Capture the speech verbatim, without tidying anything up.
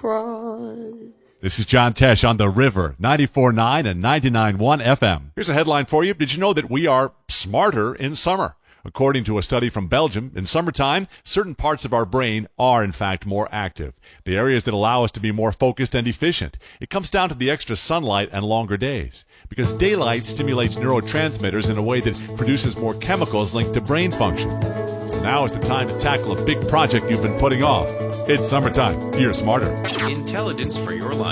cross. This is John Tesh on The River, ninety-four point nine and ninety-nine point one F M. Here's a headline for you. Did you know that we are smarter in summer? According to a study from Belgium, in summertime, certain parts of our brain are, in fact, more active. The areas that allow us to be more focused and efficient. It comes down to the extra sunlight and longer days. Because daylight stimulates neurotransmitters in a way that produces more chemicals linked to brain function. So now is the time to tackle a big project you've been putting off. It's summertime. You're smarter. Intelligence for your life.